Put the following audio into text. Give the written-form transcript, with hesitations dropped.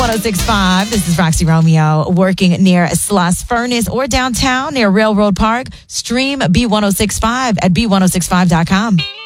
B1065. This is Roxy Romeo working near Sloss Furnace or downtown near Railroad Park. Stream B1065 at B1065.com.